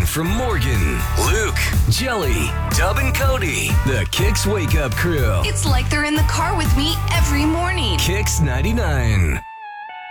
from Morgan, Luke, Jelly, Dub, and Cody. The Kicks Wake Up Crew. It's like they're in the car with me every morning. Kicks 99.